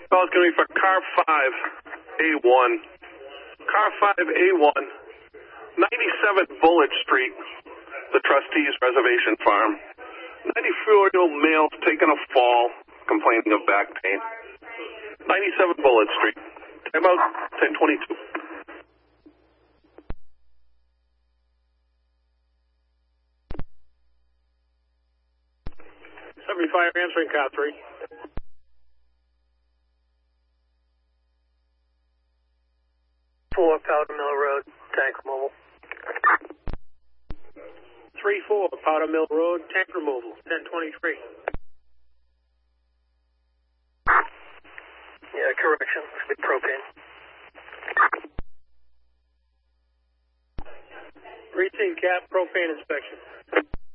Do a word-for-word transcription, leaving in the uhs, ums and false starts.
Call is going to be for car five A one. Car five A one, ninety-seven Bullitt Street, the Trustees Reservation Farm. ninety-four-year-old male taking a fall, complaining of back pain. ninety-seven Bullitt Street. Time out ten twenty-two. seventy-five answering car three. Four Powder Mill Road, tank removal. three four Powder Mill Road, tank removal, ten twenty-three. Yeah, correction. It's with propane. Routine cap propane inspection.